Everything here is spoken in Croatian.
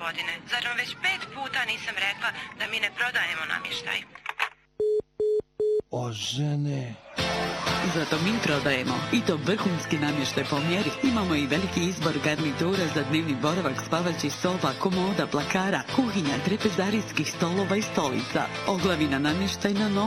gospodine. Zar vam već 5 puta nisam rekla da mi ne prodajemo namještaj? O žene... Zato mi prodajemo, i to vrhunski namještaj po mjeri. Imamo i veliki izbor garnitura za dnevni boravak, spavaćih soba, komoda, plakara, kuhinja, trepezarijskih stolova i stolica. Oglavina namještaj na